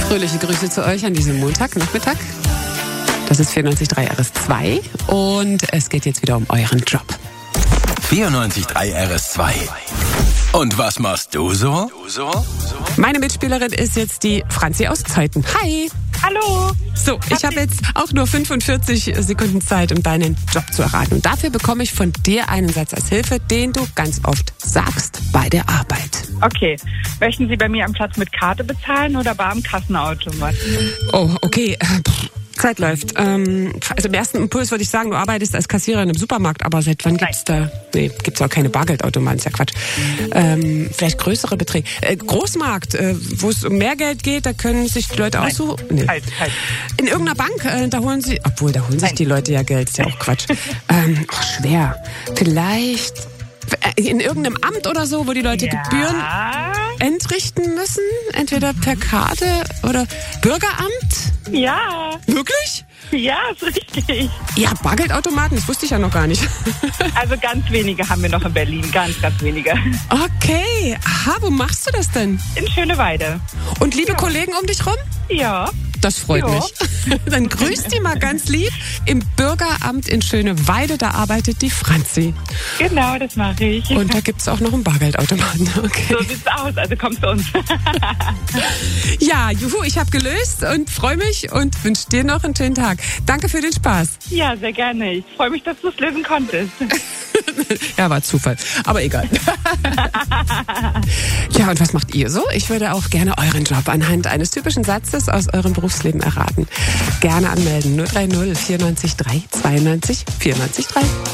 Fröhliche Grüße zu euch an diesem Montagnachmittag. Das ist 94.3 RS2 und es geht jetzt wieder um euren Job. 94.3 RS2. Und was machst du so? Meine Mitspielerin ist jetzt die Franzi aus Zeuthen. Hi! Hallo! So, ich habe jetzt auch nur 45 Sekunden Zeit, um deinen Job zu erraten. Und dafür bekomme ich von dir einen Satz als Hilfe, den du ganz oft sagst bei der Arbeit. Okay. Möchten Sie bei mir am Platz mit Karte bezahlen oder bar am Kassenautomat? Oh, okay. Zeit läuft. Also im ersten Impuls würde ich sagen, du arbeitest als Kassiererin im Supermarkt, aber seit wann gibt's da? Nee, gibt's auch keine Bargeldautomaten, ist ja Quatsch. Vielleicht größere Beträge. Großmarkt, wo es um mehr Geld geht, da können sich die Leute aussuchen. Nee. Halt. In irgendeiner Bank, da holen sich die Leute ja Geld, ist ja auch Quatsch. Schwer. Vielleicht in irgendeinem Amt oder so, wo die Leute Gebühren entrichten müssen, entweder per Karte oder Bürgeramt. Ja. Wirklich? Ja, ist richtig. Ja, Bargeldautomaten, das wusste ich ja noch gar nicht. Also ganz wenige haben wir noch in Berlin, ganz wenige. Okay, aha, wo machst du das denn? In Schöneweide. Und liebe Kollegen um dich rum? Ja. Das freut mich. Dann grüß die mal ganz lieb. Im Bürgeramt in Schöneweide, da arbeitet die Franzi. Genau, das mache ich. Und da gibt's auch noch einen Bargeldautomaten. Okay. So sieht's aus, also komm zu uns. Ja, juhu, ich habe gelöst und freue mich und wünsche dir noch einen schönen Tag. Danke für den Spaß. Ja, sehr gerne. Ich freue mich, dass du es lösen konntest. Ja, war Zufall. Aber egal. Ja, und was macht ihr so? Ich würde auch gerne euren Job anhand eines typischen Satzes aus eurem Berufsleben erraten. Gerne anmelden. 030 94 3 92 94 3.